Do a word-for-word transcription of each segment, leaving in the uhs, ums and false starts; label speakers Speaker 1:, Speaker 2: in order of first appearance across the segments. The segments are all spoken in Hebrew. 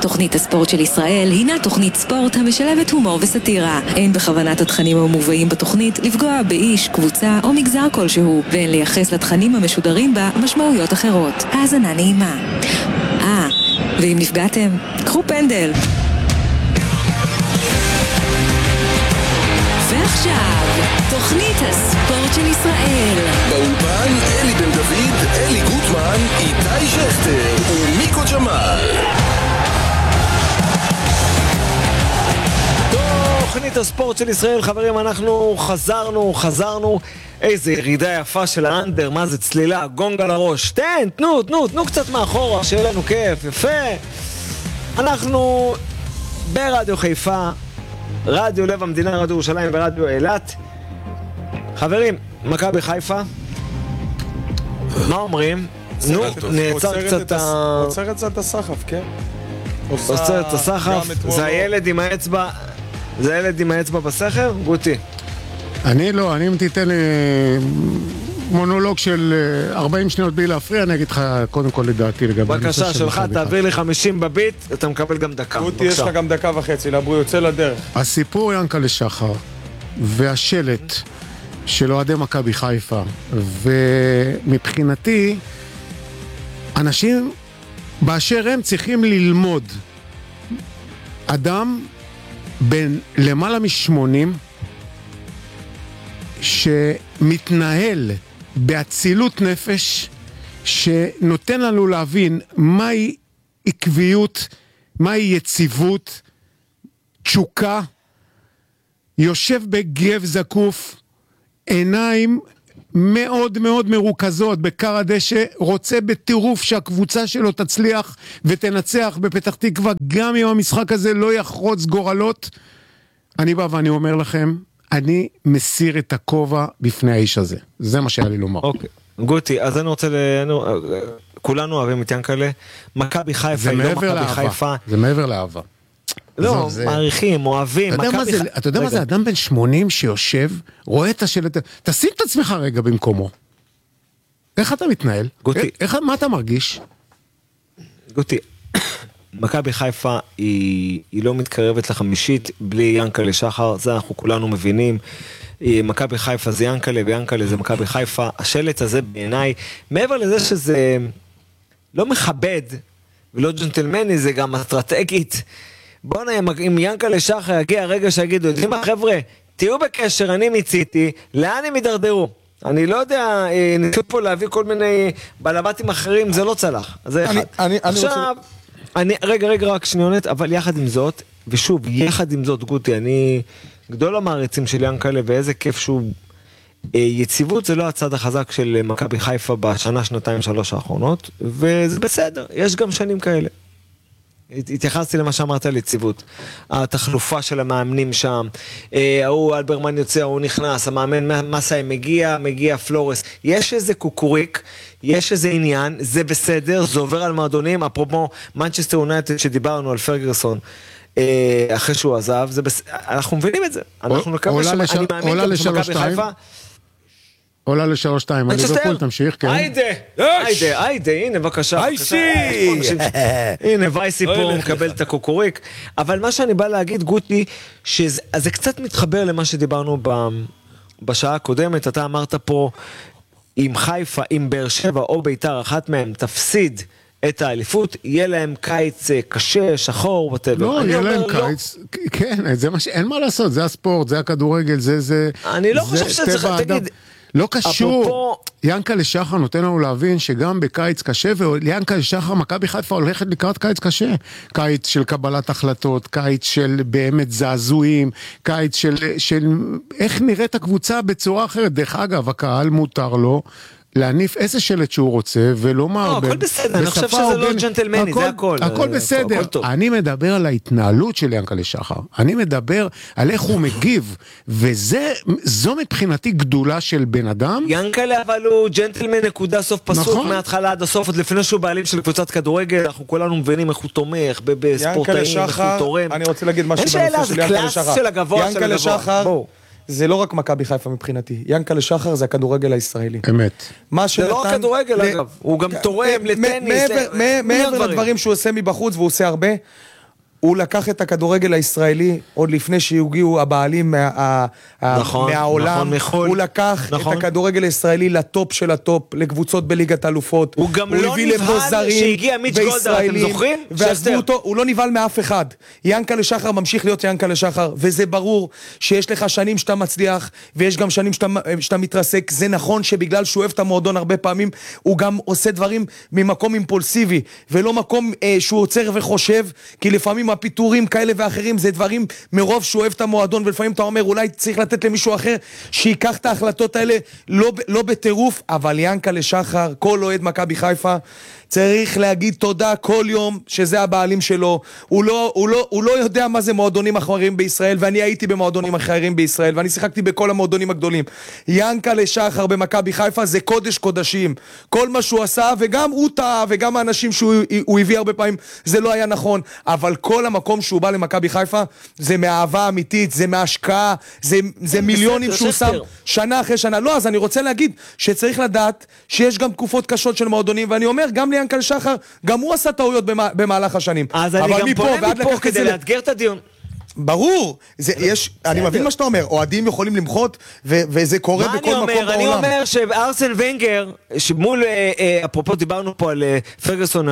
Speaker 1: תוכנית הספורט של ישראל הינה תוכנית ספורט המשלבת הומור וסטירה. אין בכוונת התכנים המובאים בתוכנית לפגוע באיש, קבוצה או מגזר כלשהו, ואין לייחס לתכנים המשודרים בה משמעויות אחרות. האזנה נעימה. אה, ואם נפגעתם, קחו פנדל. ועכשיו, תוכנית הספורט של ישראל.
Speaker 2: באולפן אלי בן דוד, אלי גוטמן, איתי שכטר ומיקו ג'מאל.
Speaker 3: תוכנית הספורט של ישראל, חברים, אנחנו חזרנו, חזרנו. איזה ירידה יפה של האנדר, מה זה צלילה, גונג על הראש. תן, תנו, תנו, תנו קצת מאחורה, שיהיה לנו כיף, יפה. אנחנו ברדיו חיפה, רדיו לב המדינה, רדיו ירושלים ורדיו אילת. חברים, מכבי חיפה, מה אומרים? נו, נעצר קצת ה...
Speaker 4: עוצר את זה את הסחף, כן?
Speaker 3: עוצר את הסחף, זה הילד עם האצבע, זה הילד עם האצבע בסכר? גוטי.
Speaker 5: אני לא, אני אם תיתן לי מונולוג של ארבעים שניות בלי להפריע, אני אגיד לך קודם כל לדעתי לגבי...
Speaker 3: בבקשה שלך, תעביר לי חמישים בביט, אתה מקבל גם דקה.
Speaker 4: גוטי, יש לך גם דקה וחצי, לברו יוצא לדרך.
Speaker 5: הסיפור ינקלה שחר והשלט של אוהדי מכבי חיפה, ומבחינתי אנשים באשר הם צריכים ללמוד. אדם בין למעלה משמונים שמתנהל באצילות נפש, שנותן לנו להבין מהי עקביות, מהי יציבות, תשוקה, יושב בגב זקוף, עיניים מאוד מאוד מרוכזות בקר הדשא, רוצה בטירוף שהקבוצה שלו תצליח ותנצח בפתח תקווה, גם אם המשחק הזה לא יחרוץ גורלות. אני בא ואני אומר לכם, אני מסיר את הכובע בפני האיש הזה. זה מה שהיה לי לומר.
Speaker 3: אוקיי. גוטי, אז אני רוצה ל... כולנו אוהבים את ינקלה. מכבי חיפה היא לא מכבי חיפה.
Speaker 5: זה מעבר לאהבה.
Speaker 3: לא, מעריכים, אוהבים.
Speaker 5: אתה יודע מה זה אדם בן שמונים שיושב, רואה את השלט, תשים את עצמך רגע במקומו. איך אתה מתנהל?
Speaker 3: גוטי.
Speaker 5: מה אתה מרגיש?
Speaker 3: גוטי, מכבי חיפה היא, היא לא מתקרבת לחמישית בלי ינקלה שחר, זה אנחנו כולנו מבינים. מכבי חיפה זה ינקלה וינקלה זה מכבי חיפה. השלט הזה בעיניי, מעבר לזה שזה לא מכבד ולא ג'נטלמני, זה גם אסטרטגית. בוא נהיה, אם ינקלה שחר יגיע הרגע שיגידו, יודעים מה חבר'ה, תהיו בקשר, אני מיציתי, לאן הם ידרדרו? אני לא יודע, ניסו פה להביא כל מיני בלבטים אחרים, זה לא צלח. זה אחד.
Speaker 4: אני, אני
Speaker 3: עכשיו,
Speaker 4: רוצה...
Speaker 3: אני, רגע, רגע, רק שניונת, אבל יחד עם זאת, ושוב, יחד עם זאת, גוטי, אני גדול המעריצים של ינקלה, ואיזה כיף שהוא, יציבות זה לא הצד החזק של מכבי חיפה בשנה, שנתיים, שלוש האחרונות, וזה בסדר, יש גם שנים כאלה. התייחסתי למה שאמרת על יציבות, התחלופה של המאמנים שם, הוא אלברמן יוצא, הוא נכנס, המאמן מסאי מגיע, מגיע פלורס, יש איזה קוקוריק, יש איזה עניין, זה בסדר, זה עובר על מועדונים, אפרופו מנצ'סטר יונייטד שדיברנו על פרגרסון, אחרי שהוא עזב, אנחנו מבינים את זה, אנחנו נקווה שאני מאמין גם שמכבי חיפה,
Speaker 5: עולה לשלוש שתיים, אני ליברפול, תמשיך, כן.
Speaker 3: היידה, היידה, היידה, הנה בבקשה.
Speaker 4: וייסי!
Speaker 3: הנה וייסי פה מקבל את הקוקוריק. אבל מה שאני בא להגיד, גוטי, שזה קצת מתחבר למה שדיברנו בשעה הקודמת, אתה אמרת פה, אם חיפה, אם באר שבע או ביתר, אחת מהם תפסיד את האליפות, יהיה להם קיץ קשה, שחור, וטבע.
Speaker 5: לא, יהיה להם קיץ, כן, זה מה ש... אין מה לעשות, זה הספורט, זה הכדורגל, זה...
Speaker 3: אני לא חושב שצריך, תגיד...
Speaker 5: לא קשור, ינקלה שחר נותן לנו להבין שגם בקיץ קשה, וינקלה שחר מכבי חיפה הולכת לקראת קיץ קשה, קיץ של קבלת החלטות, קיץ של באמת זעזועים, קיץ של, של איך נראית הקבוצה בצורה אחרת. דרך אגב, הקהל מותר לו להניף איזה שלט שהוא רוצה, ולומר...
Speaker 3: לא, הכל בסדר, אני חושב שזה לא ג'נטלמני, זה הכל.
Speaker 5: הכל בסדר. אני מדבר על ההתנהלות של ינקלה שחר. אני מדבר על איך הוא מגיב, וזו מבחינתי גדולה של בן אדם.
Speaker 3: ינקלה אבל הוא ג'נטלמן נקודה סוף פסוק, מההתחלה עד הסוף, עוד לפני שהוא בעלים של קבוצת כדורגל, אנחנו כולנו מבינים איך הוא תומך, בספורטאים, איך הוא תורם.
Speaker 4: אני רוצה להגיד משהו בנושא של ינקלה שחר. ינקלה שחר, זה לא רק מכבי חיפה מבחינתי, ינקלה שחר זה הכדורגל הישראלי.
Speaker 5: אמת.
Speaker 3: זה לא רק כדורגל אגב, הוא גם תורם לטניס.
Speaker 4: מעבר לדברים שהוא עושה מבחוץ והוא עושה הרבה, הוא לקח את הכדורגל הישראלי, עוד לפני שהגיעו הבעלים מה,
Speaker 3: נכון,
Speaker 4: מהעולם,
Speaker 3: נכון,
Speaker 4: הוא לקח
Speaker 3: נכון.
Speaker 4: את הכדורגל הישראלי לטופ של הטופ, לקבוצות בליגת אלופות.
Speaker 3: הוא גם לא נבהל שהגיע מיץ' גולדהר, אתם זוכרים?
Speaker 4: ועזבו אותו, הוא לא נבהל מאף אחד. ינקלה שחר ממשיך להיות ינקלה שחר, וזה ברור שיש לך שנים שאתה מצליח, ויש גם שנים שאתה, שאתה מתרסק. זה נכון שבגלל שהוא אוהב את המועדון הרבה פעמים, הוא גם עושה דברים ממקום אימפולסיבי, ולא מקום אה, שהוא עוצר וחושב, כי לפעמים הפיתורים כאלה ואחרים זה דברים מרוב שהוא אוהב את המועדון, ולפעמים אתה אומר אולי צריך לתת למישהו אחר שיקח את ההחלטות האלה לא, לא בטירוף, אבל ינקלה שחר, כל אוהד מכבי חיפה צריך להגיד תודה כל יום שזה הבעלים שלו. הוא לא, הוא לא, הוא לא יודע מה זה מועדונים אחרים בישראל, ואני הייתי במועדונים אחרים בישראל, ואני שיחקתי בכל המועדונים הגדולים. ינקלה שחר במכבי חיפה זה קודש קודשים. כל מה שהוא עשה, וגם הוא טעה, וגם האנשים שהוא הביא הרבה פעמים, זה לא היה נכון. אבל כל המקום שהוא בא למכבי חיפה, זה מאהבה אמיתית, זה מהשקעה, זה, זה מיליונים שהוא שם שנה אחרי שנה. לא, אז אני רוצה להגיד שצריך לדעת שיש גם תקופות קשות של מועדונים, ואני אומר, גם ינקלה שחר, גם הוא עשה טעויות במהלך השנים.
Speaker 3: אז אני גם פונה מפה כדי לאתגר את הדיון.
Speaker 4: ברור, זה, יש, אני מבין מה שאתה אומר, אוהדים יכולים למחות, ו, וזה קורה בכל מקום בעולם.
Speaker 3: אני אומר שארסן ונגר, שמול, אפרופו דיברנו פה על פרגוסון,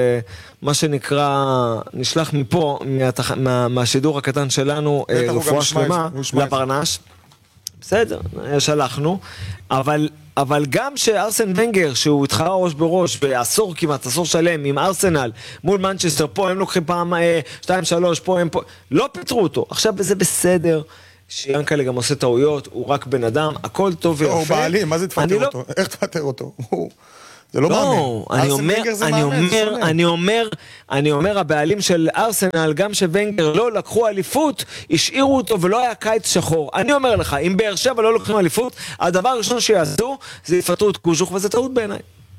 Speaker 3: ומה שנקרא, נשלח מפה, מה, מהשידור הקטן שלנו, רפואה שלמה, לברנש. בסדר, שלחנו, אבל... אבל גם שארסן ונגר, שהוא התחרה ראש בראש, בעשור כמעט, עשור שלם, עם ארסנל, מול מנצ'סטר, פה הם לוקחים פעם שתיים שלוש, פה הם פה, לא פתרו אותו. עכשיו זה בסדר, שיאנקלה גם עושה טעויות, הוא רק בן אדם, הכל טוב ויפה.
Speaker 4: הוא בעלים, מה זה תפטר אותו? איך תפטר אותו? זה לא מאמן.
Speaker 3: אני אומר, אני אומר, אני אומר, אני אומר, הבעלים של ארסנל, גם שוונגר לא לקחו אליפות, השאירו אותו ולא היה קיץ שחור. אני אומר לך, אם באר שבע לא לוקחים אליפות, הדבר הראשון שיעשו, זה יפטרו את קוז'וך, וזה טעות בעיניי.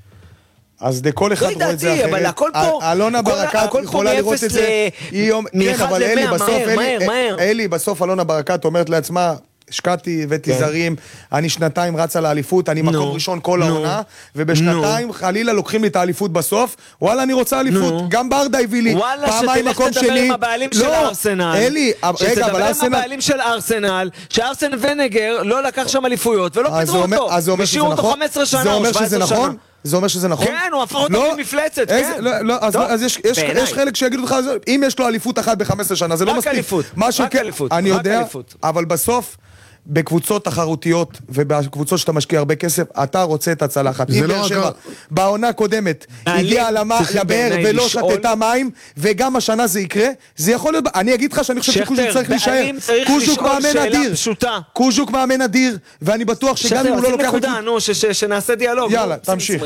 Speaker 4: אז לכל אחד רואה את זה אחרת.
Speaker 3: אבל הכל פה,
Speaker 4: אלונה ברקת יכולה לראות את זה. כן, אבל אלי, בסוף, אלי, בסוף אלונה ברקת אומרת לעצמה, השקעתי הבאתי זרים, אני שנתיים רץ על האליפות, אני מקום ראשון כל העונה, ובשנתיים חלילה לוקחים לי את האליפות בסוף, וואלה אני רוצה אליפות, גם ברדה הביא לי, פעמיים מקום שני,
Speaker 3: שתדבר עם הבעלים של ארסנל,
Speaker 4: אלי, רגע, אבל
Speaker 3: ארסנל, שתדבר עם הבעלים של ארסנל, שארסן ונגר לא לקח שם אליפויות, ולא פתרו אותו, ושאירו אותו חמש עשרה שנה, או שבע עשרה שנה.
Speaker 4: זה אומר שזה נכון?
Speaker 3: כן, הוא הפך אותו ממפלצת, כן.
Speaker 4: אז יש חלק שיגידו לך, אם יש לו אליפות אחת ב-חמש עשרה שנה, זה לא מספיק.
Speaker 3: רק אליפות,
Speaker 4: אני יודע, אבל בסוף בקבוצות תחרותיות ובקבוצות שאתה משקיע הרבה כסף, אתה רוצה את הצלחת. אם באר שבע בעונה קודמת הגיעה לבאר ולא שתתה מים, וגם השנה זה יקרה, זה יכול להיות, אני אגיד לך שאני חושב שקוז'וק צריך להישאר. קוז'וק מאמן אדיר. קוז'וק מאמן אדיר, ואני בטוח שגם אם הוא לא לוקח
Speaker 3: אותי... נו, שנעשה דיאלוג.
Speaker 4: יאללה, תמשיך.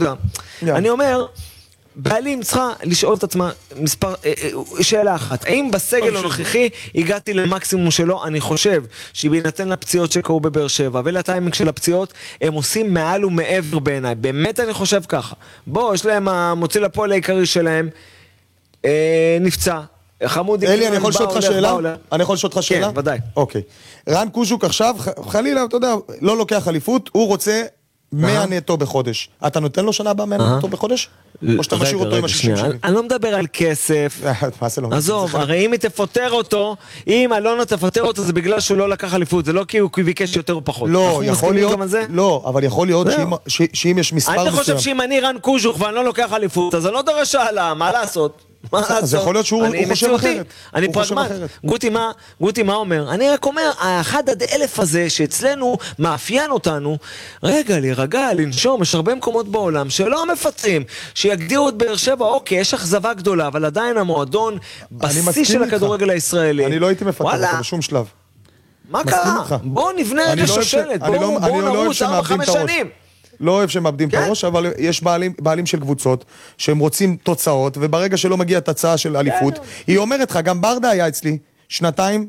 Speaker 3: אני אומר... בעלים צריכה לשאול את עצמה מספר, שאלה אחת, האם בסגל הנוכחי הגעתי למקסימום שלו? אני חושב שבהינתן לפציעות שקרו בבאר שבע ולטיימינג של הפציעות, הם עושים מעל ומעבר בעיניי, באמת אני חושב ככה. בוא, יש להם המוציא לפועל העיקרי שלהם, אה, נפצע, חמודי...
Speaker 4: אלי, אני יכול לשאול אותך שאלה? אני יכול לשאול אותך שאלה?
Speaker 3: כן, ודאי.
Speaker 4: אוקיי. רן קוז'וק עכשיו, חלילה, אתה יודע, לא לוקח אליפות, הוא רוצה מאה נטו בחודש. אתה נותן לו שנה הבאה מאה נטו בחודש? או שאתה משאיר אותו עם השישים שנים?
Speaker 3: אני לא מדבר על כסף. עזוב, הרי אם היא תפטר אותו, אם אלונה תפטר אותו, זה בגלל שהוא לא לקח אליפות, זה לא כי הוא ביקש יותר או פחות.
Speaker 4: לא, יכול להיות, לא, אבל יכול להיות שאם יש מספר מסוים.
Speaker 3: אני חושב שאם אני רן קוז'וך ואני לא לוקח אליפות, אז אני לא דורש העלה, מה לעשות?
Speaker 4: אז יכול להיות שהוא חושב אחרת.
Speaker 3: אני פרגמט. גוטי מה, גוטי מה אומר? אני רק אומר, האחד עד אלף הזה שאצלנו מאפיין אותנו, רגע, להירגע, לנשום, יש הרבה מקומות בעולם שלא מפצים, שיגדירו את באר שבע, אוקיי, יש אכזבה גדולה, אבל עדיין המועדון בשיא של הכדורגל הישראלי.
Speaker 4: אני לא הייתי מפתח אותו בשום שלב.
Speaker 3: מה קרה? בואו נבנה רגע שושלת, בואו נרוץ ארבע חמש שנים.
Speaker 4: לא אוהב שמאבדים את הראש, אבל יש בעלים, בעלים של קבוצות שהם רוצים תוצאות, וברגע שלא מגיע תוצאה של אליפות, היא אומרת לך, גם ברדה היה אצלי, שנתיים,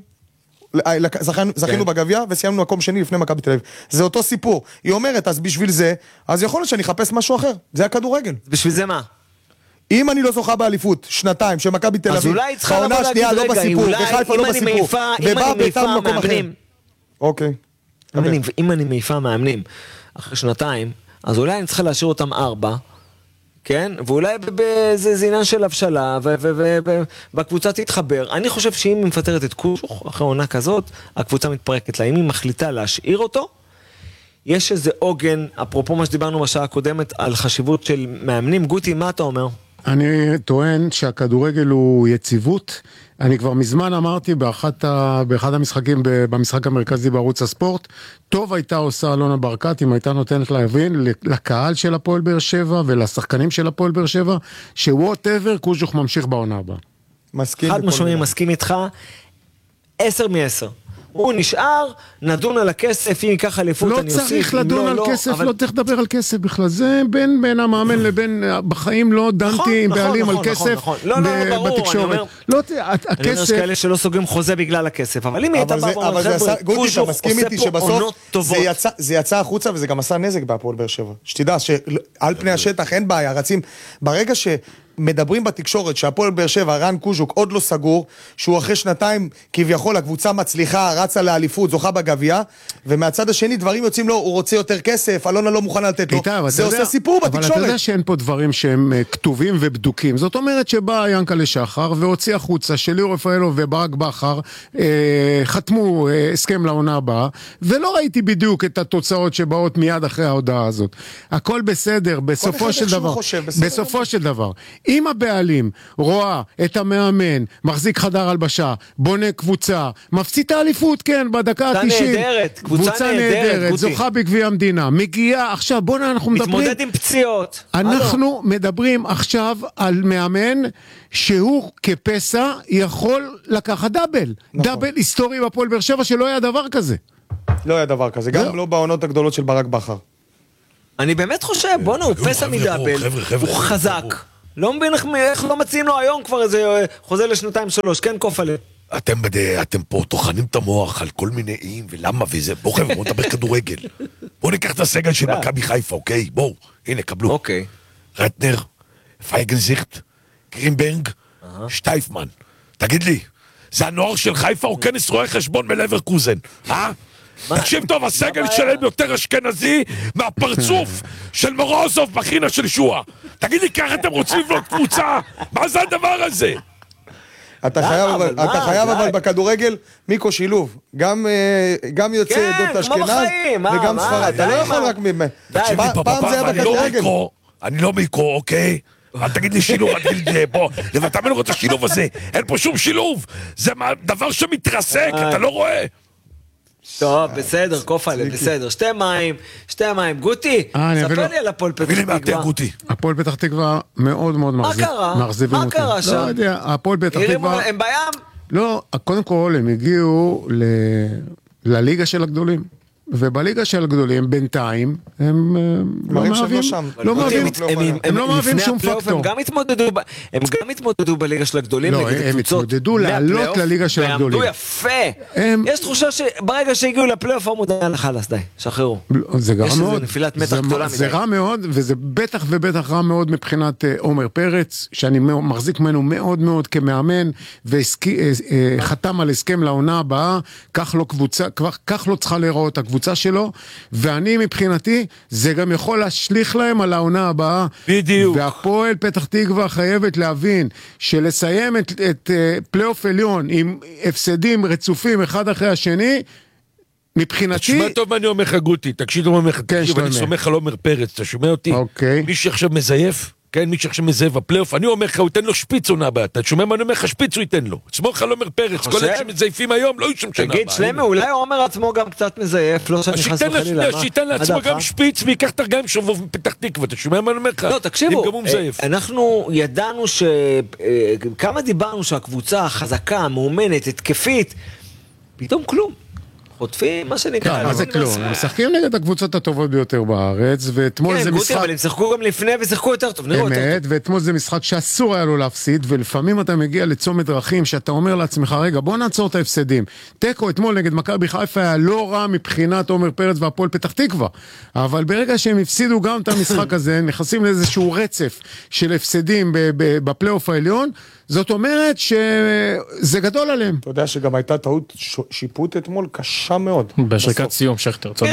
Speaker 4: זכינו בגביע, וסיימנו מקום שני לפני מכבי תל אביב. זה אותו סיפור. היא אומרת, אז בשביל זה, אז יכול להיות שאני אחפש משהו אחר. זה הכדורגל.
Speaker 3: בשביל זה מה?
Speaker 4: אם אני לא זוכה באליפות, שנתיים, שמכבי תל אביב,
Speaker 3: אז אולי צריכה לבוא להגיד, רגע, אם אני מעיפה מאמנים,
Speaker 4: אוקיי.
Speaker 3: אם אני מעיפה מאמנים, אחרי שנתיים, אז אולי אני צריכה להשאיר אותם ארבע, כן? ואולי זה עניין של הבשלה, ובקבוצה תתחבר. אני חושב שאם היא מפטרת את קושוך, אחרי עונה כזאת, הקבוצה מתפרקת לה. אם היא מחליטה להשאיר אותו, יש איזה עוגן, אפרופו מה שדיברנו בשעה הקודמת, על חשיבות של מאמנים. גוטי, מה אתה אומר?
Speaker 5: אני טוען שהכדורגל הוא יציבות. אני כבר מזמן אמרתי באחת ה... באחד המשחקים, במשחק המרכזי בערוץ הספורט, טוב הייתה עושה אלונה ברקת אם הייתה נותנת להבין לקהל של הפועל באר שבע ולשחקנים של הפועל באר שבע, ש-whatever קוז'וך ממשיך בעונה הבאה.
Speaker 4: מסכים.
Speaker 3: חד משמעי, מסכים איתך, עשר מעשר. הוא נשאר, נדון על הכסף, אם ייקח אליפות
Speaker 5: לא
Speaker 3: אני אוסיף.
Speaker 5: לא צריך לדון על כסף, לא צריך לדבר על כסף בכלל. זה בין המאמן לבין, בחיים לא דנתי עם בעלים על כסף בתקשורת. לא, הכסף...
Speaker 3: אני אומר שכאלה שלא סוגרים חוזה בגלל הכסף, אבל אם היא הייתה בא חבר'ה,
Speaker 4: גוטי, אתה מסכים איתי שבסוף זה יצא החוצה וזה גם עשה נזק בהפועל באר שבע. שתדע שעל פני השטח אין בעיה, רצים, ברגע ש... מדברים בתקשורת שהפועל באר שבע, רן קוז'וק עוד לא סגור, שהוא אחרי שנתיים כביכול הקבוצה מצליחה, רצה לאליפות, זוכה בגביע, ומהצד השני דברים יוצאים לו, הוא רוצה יותר כסף, אלונה לא מוכנה לתת לו,
Speaker 5: איתה,
Speaker 4: זה עושה יודע, סיפור
Speaker 5: אבל
Speaker 4: בתקשורת.
Speaker 5: אבל אתה יודע שאין פה דברים שהם uh, כתובים ובדוקים, זאת אומרת שבא ינקלה שחר והוציא החוצה שליאור רפאלוב וברק בכר uh, חתמו uh, הסכם לעונה הבאה, ולא ראיתי בדיוק את התוצאות שבאות מיד אחרי ההודעה הזאת. הכל בסדר, בסופו של דבר, חושב, בסופו של דבר. אם הבעלים רואה את המאמן, מחזיק חדר הלבשה, בונה קבוצה, מפסיד האליפות, כן, בדקה ה-תשעים.
Speaker 3: נהדרת, קבוצה, קבוצה נהדרת,
Speaker 5: נהדרת זוכה בגביע המדינה, מגיעה, עכשיו בוא אנחנו מדברים...
Speaker 3: מתמודד עם פציעות.
Speaker 5: אנחנו מדברים עכשיו על מאמן שהוא כפסע יכול לקחת דאבל. נכון. דאבל היסטורי בפועל באר שבע שלא היה דבר כזה.
Speaker 4: לא היה דבר כזה, גם לא, לא בעונות הגדולות של ברק בכר.
Speaker 3: אני באמת חושב, בוא'נה, הוא פסע מדאבל, הוא חזק. לא מבין איך לא מציעים לו היום כבר איזה חוזה לשנתיים שלוש, כן קופלה.
Speaker 2: אתם, אתם פה טוחנים את המוח על כל מיני איים ולמה וזה, בואו חבר'ה, בואו נדבר כדורגל. בואו ניקח את הסגל של מכבי חיפה, אוקיי? בואו, הנה, קבלו.
Speaker 3: אוקיי.
Speaker 2: רטנר, פייגנזיכט, גרינברג, שטייפמן. תגיד לי, זה הנוער של חיפה או כנס רואה חשבון מלברקוזן, אה? תקשיב טוב, הסגל שלהם יותר אשכנזי מהפרצוף של מורוזוב בחינה של שואה. תגיד לי, ככה אתם רוצים לבנות קבוצה? מה זה הדבר הזה?
Speaker 4: אתה חייב אבל בכדורגל מיקו שילוב, גם יוצא עדות אשכנז וגם ספרד. אתה לא יכול רק ממנו. פעם זה היה בכדורגל.
Speaker 2: אני לא מיקרו, אוקיי? אל תגיד לי שילוב, אל תגיד לי, בוא, ואתה מלא רוצה שילוב הזה, אין פה שום שילוב, זה דבר שמתרסק, אתה לא רואה?
Speaker 3: טוב, בסדר, קופלה, בסדר, שתי מים, שתי מים, גוטי, ספר לי על הפועל פתח תקווה.
Speaker 5: הפועל פתח תקווה מאוד מאוד מאכזבים אותי.
Speaker 3: מה קרה שם?
Speaker 5: לא יודע, הפועל פתח תקווה...
Speaker 3: הם בים?
Speaker 5: לא, קודם כל הם הגיעו לליגה של הגדולים. ובליגה של הגדולים בינתיים הם לא מהווים שום פקטור.
Speaker 3: הם גם התמודדו בליגה של הגדולים.
Speaker 5: לא, הם התמודדו לעלות לליגה של הגדולים.
Speaker 3: ועמדו יפה. יש תחושה שברגע שהגיעו לפלייאוף עמוד היה לחלס, די, שחררו.
Speaker 5: זה רע מאוד.
Speaker 3: זה
Speaker 5: רע מאוד, וזה בטח ובטח רע מאוד מבחינת עומר פרץ, שאני מחזיק ממנו מאוד מאוד כמאמן, וחתם על הסכם לעונה הבאה, כך לא צריכה להיראות הקבוצה. קבוצה שלו, ואני מבחינתי, זה גם יכול להשליך להם על העונה הבאה.
Speaker 2: בדיוק.
Speaker 5: והפועל פתח תקווה חייבת להבין, שלסיים את, את uh, פלייאוף עליון, עם הפסדים רצופים אחד אחרי השני, מבחינתי...
Speaker 2: תשמע טוב מה אני אומר לך גוטי, תקשיב טוב מה אני אומר לך, תקשיב, אני סומך על עומר פרץ, אתה שומע אותי?
Speaker 5: אוקיי.
Speaker 2: מי שעכשיו מזייף, כן, מי שעכשיו מזייף הפלייאוף, אני אומר לך, הוא ייתן לו שפיץ עונה הבאה, אתה שומע מה אני אומר לך, שפיץ הוא ייתן לו. סמוך על עומר פרץ, כל אלה שמזייפים היום, לא יהיו שם שנה הבאה.
Speaker 3: תגיד, שלמה, אולי עומר עצמו גם קצת מזייף, לא שאני חס וחלילה.
Speaker 2: שייתן לעצמו גם שפיץ, ויקח תרגם שובוב מפתח תקווה, אתה שומע מה אני אומר לך?
Speaker 3: לא, תקשיבו, אנחנו ידענו ש... כמה דיברנו שהקבוצה חזקה, מאומנת, התקפית, פתאום כלום. חוטפים, מה שנקרא.
Speaker 5: מה זה כלום? הם משחקים נגד הקבוצות הטובות ביותר בארץ, ואתמול זה משחק...
Speaker 3: כן, אבל הם שיחקו גם לפני ושיחקו יותר טוב, נראו יותר טוב.
Speaker 5: אמת, ואתמול זה משחק שאסור היה לו להפסיד, ולפעמים אתה מגיע לצומת דרכים, שאתה אומר לעצמך, רגע, בוא נעצור את ההפסדים. תיקו אתמול נגד מכבי חיפה היה לא רע מבחינת עומר פרץ והפועל פתח תקווה, אבל ברגע שהם הפסידו גם את המשחק הזה, נכנסים לאיזשהו רצף של הפסדים בפלייאוף העליון, זאת אומרת שזה גדול עליהם.
Speaker 4: אתה יודע שגם הייתה טעות שיפוט אתמול קשה מאוד.
Speaker 6: בשריקת סיום, שכתר, צודק.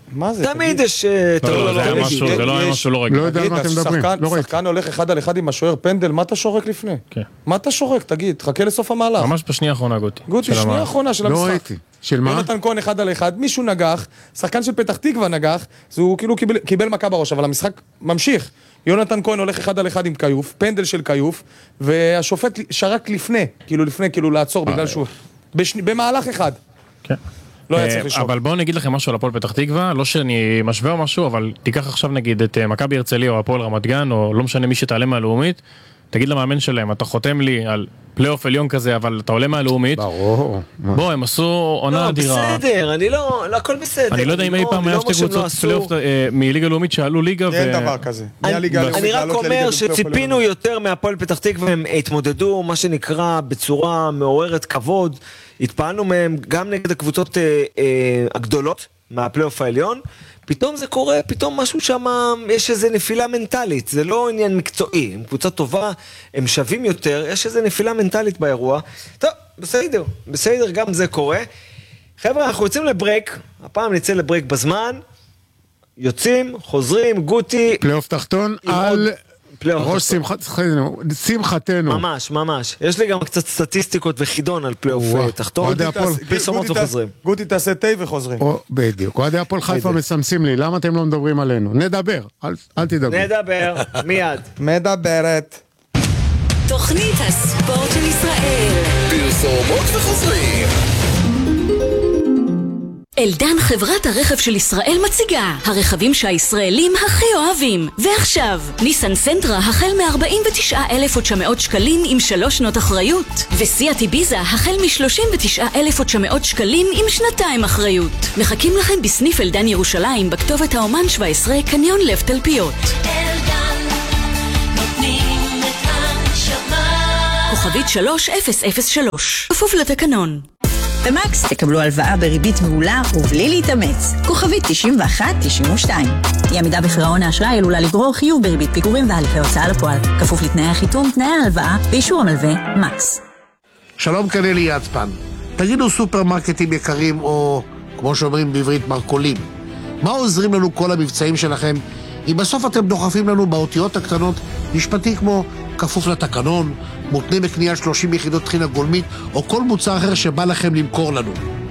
Speaker 4: מה זה?
Speaker 3: תמיד
Speaker 4: תגיד?
Speaker 3: יש... אה,
Speaker 6: לא,
Speaker 3: טוב,
Speaker 6: לא, זה היה
Speaker 3: תגיד,
Speaker 6: משהו,
Speaker 3: יש-
Speaker 6: זה לא היה
Speaker 3: יש-
Speaker 6: משהו לא רגיל.
Speaker 5: לא יודע על מה
Speaker 4: תגיד,
Speaker 5: אתם מדברים,
Speaker 4: שחקן-
Speaker 5: לא ראיתי.
Speaker 4: שחקן הולך אחד על אחד עם השוער פנדל, מה אתה שורק לפני?
Speaker 6: כן.
Speaker 4: מה אתה שורק? תגיד, חכה לסוף המהלך.
Speaker 6: ממש בשנייה האחרונה גוטי.
Speaker 4: גוטי,
Speaker 6: של
Speaker 4: שנייה
Speaker 6: המהלך.
Speaker 4: האחרונה של
Speaker 5: לא
Speaker 4: המשחק.
Speaker 5: ראיתי. של מה?
Speaker 4: יונתן כהן אחד על אחד, מישהו נגח, שחקן של פתח תקווה נגח, אז הוא כאילו קיבל, קיבל מכה בראש, אבל המשחק ממשיך. יונתן כהן הולך אחד על אחד עם קיוף, פנדל של קיוף, והשופט שרק לפני, כאילו לפני, כאילו לעצור, בגלל שהוא... בשני, במהלך אחד.
Speaker 6: כן.
Speaker 4: לא היה
Speaker 6: אה,
Speaker 4: צריך לשאול.
Speaker 6: אבל בואו נגיד לכם משהו על הפועל פתח תקווה, לא שאני משווה או משהו, אבל תיקח עכשיו נגיד את אה, מכבי הרצליה או הפועל רמת גן, או לא משנה מי שתעלה מהלאומית, תגיד למאמן שלהם, אתה חותם לי על פלייאוף עליון כזה, אבל אתה עולה מהלאומית,
Speaker 5: ברור.
Speaker 6: בוא, הם עשו עונה
Speaker 3: לא,
Speaker 6: אדירה.
Speaker 3: בסדר, אני לא... לא, הכל בסדר.
Speaker 6: אני לא יודע אם אי פעם היה שתי קבוצות פלייאוף אה, מליגה לאומית שעלו ליגה,
Speaker 4: אין
Speaker 6: ו-
Speaker 4: דבר כזה.
Speaker 3: אני-
Speaker 4: מהליגה הלאומית
Speaker 3: אני רק
Speaker 4: לעלות לליגה
Speaker 3: אומר
Speaker 4: בפלייאוף
Speaker 3: שציפינו
Speaker 4: העליון.
Speaker 3: יותר מהפועל פתח תקווה, הם התמודדו מה שנקרא בצורה מעוררת כבוד, התפעלנו מהם גם נגד הקבוצות אה, אה, הגדולות מהפלייאוף העליון, פתאום זה קורה, פתאום משהו שם, יש איזו נפילה מנטלית, זה לא עניין מקצועי, הם קבוצה טובה, הם שווים יותר, יש איזו נפילה מנטלית באירוע, טוב, בסדר, בסדר, גם זה קורה. חבר'ה, אנחנו יוצאים לברייק, הפעם נצא לברייק בזמן, יוצאים, חוזרים, גוטי,
Speaker 5: פלייאוף תחתון
Speaker 3: עם
Speaker 5: על
Speaker 3: עוד- פלייאוף
Speaker 5: ראש
Speaker 3: תחתון.
Speaker 5: שמחתנו, שמחתנו.
Speaker 3: ממש, ממש. יש לי גם קצת סטטיסטיקות וחידון על פלייאוף
Speaker 5: וואו.
Speaker 3: אה, תחתון.
Speaker 5: אוהדי הפועל.
Speaker 4: תעשה-
Speaker 3: פרסומות
Speaker 4: גוטי תעשה-
Speaker 3: וחוזרים.
Speaker 4: גוטי תעשה תה וחוזרים.
Speaker 5: או, בדיוק. אוהדי הפועל חיפה מסמסים לי, למה אתם לא מדברים עלינו? נדבר, אל- אל תדאגו.
Speaker 3: נדבר, מיד.
Speaker 4: מדברת.
Speaker 1: תוכנית הספורט של ישראל.
Speaker 7: פרסומות וחוזרים.
Speaker 8: אלדן, חברת הרכב של ישראל, מציגה הרכבים שהישראלים הכי אוהבים. ועכשיו, ניסן סנטרה החל מ-ארבעים ותשעה אלף ותשע מאות שקלים עם שלוש שנות אחריות, וסיאט איביזה החל מ-שלושים ותשעה אלף ותשע מאות שקלים עם שנתיים אחריות. מחכים לכם בסניף אלדן ירושלים בכתובת האומן שבע עשרה קניון לב תלפיות.
Speaker 9: אלדן, נותנים את הנשמה.
Speaker 8: כוכבית שלוש אפס אפס שלוש, כפוף לתקנון.
Speaker 10: במקס תקבלו הלוואה בריבית מעולה ובלי להתאמץ. כוכבית תשעים ואחת תשעים ושתיים. אי עמידה בפירעון האשראי עלולה לגרור חיוב בריבית פיגורים והליכי הוצאה לפועל. כפוף לתנאי החיתום, תנאי ההלוואה ואישור המלווה מקס.
Speaker 11: שלום, כאן אלי יצפן. תגידו, סופרמרקטים יקרים, או כמו שאומרים בעברית, מרקולים, מה עוזרים לנו כל המבצעים שלכם אם בסוף אתם דוחפים לנו באותיות הקטנות משפטי כמו כפוף לתקנון, מותנה בקנייה שלושים יחידות טחינה גולמית או כל מוצר אחר שבא לכם למכור לנו?